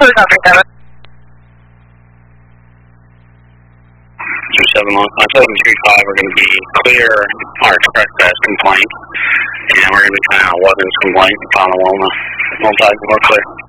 On 735, we're going to be clear our express pass complaint, and we're going to be trying out Weapons complaint, final one, multi, more clear.